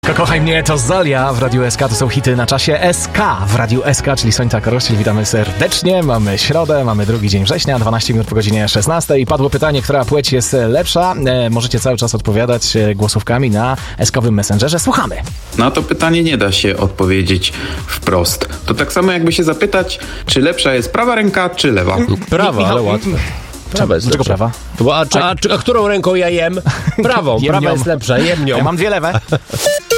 Kochaj mnie, to Zolia w Radiu SK, to są hity na czasie SK w Radiu SK, czyli Sońca Korościel. Witamy serdecznie, mamy środę, mamy drugi dzień września, 12 minut po godzinie 16 i padło pytanie, która płeć jest lepsza. Możecie cały czas odpowiadać głosówkami na SK-owym Messengerze. Słuchamy. Na to pytanie nie da się odpowiedzieć wprost. To tak samo jakby się zapytać, czy lepsza jest prawa ręka, czy lewa. Prawa, ale łatwe. Prawa jest Dlaczego lepsza. prawa? A którą ręką ja jem? Prawą. Jem Prawa nią. jest lepsza, jem nią. Ja mam dwie lewe.